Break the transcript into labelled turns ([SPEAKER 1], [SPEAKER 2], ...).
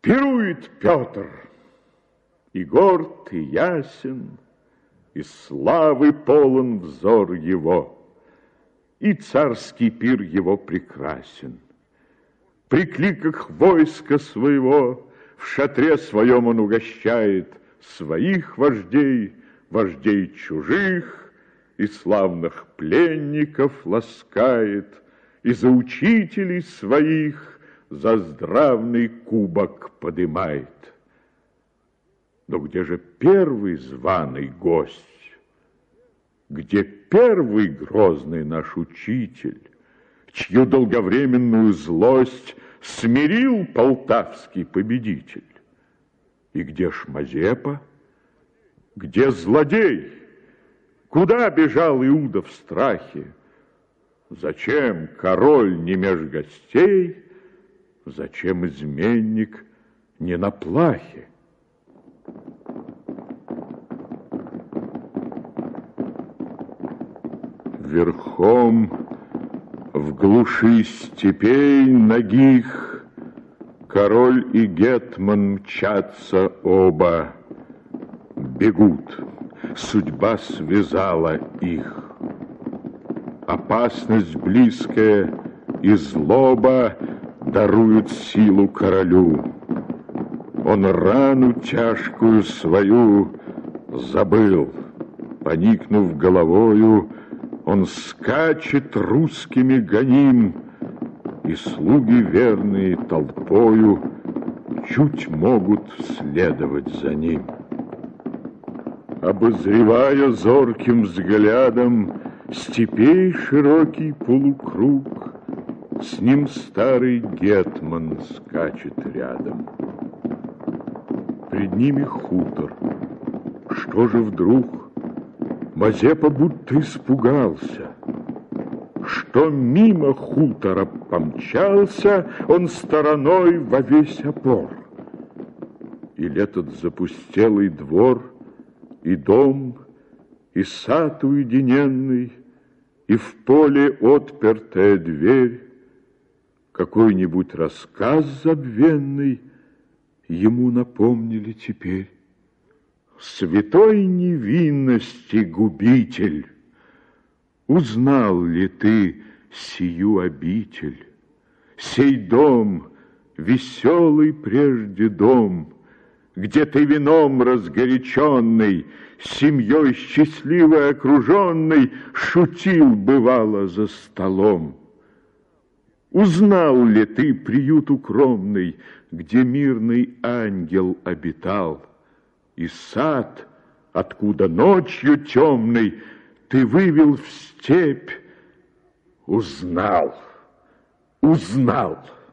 [SPEAKER 1] Пирует Петр, и горд, и ясен, и славы полон взор его, и царский пир его прекрасен. При кликах войска своего в шатре своем он угощает своих вождей, вождей чужих, и славных пленников ласкает, и за учителей своих за здравный кубок подымает. Но где же первый званый гость? Где первый грозный наш учитель, чью долговременную злость смирил полтавский победитель? И где ж Мазепа? Где злодей? Куда бежал Иуда в страхе? Зачем король не меж гостей? Зачем изменник не на плахе? Верхом в глуши степей нагих король и гетман мчатся оба, бегут, судьба связала их. Опасность близкая и злоба даруют силу королю. Он рану тяжкую свою забыл, поникнув головою, он скачет русскими гоним, и слуги верные толпою чуть могут следовать за ним. Обозревая зорким взглядом степей широкий полукруг, с ним старый гетман скачет рядом. Пред ними хутор. Что же вдруг? Мазепа будто испугался. Что мимо хутора помчался он стороной во весь опор. Или этот запустелый двор, и дом, и сад уединенный, и в поле отпертая дверь, какой-нибудь рассказ забвенный ему напомнили теперь. Святой невинности губитель, узнал ли ты сию обитель? Сей дом, веселый прежде дом, где ты вином разгоряченный, семьей счастливой окруженный, шутил, бывало, за столом. Узнал ли ты приют укромный, где мирный ангел обитал, и сад, откуда ночью темной ты вывел в степь? Узнал, узнал.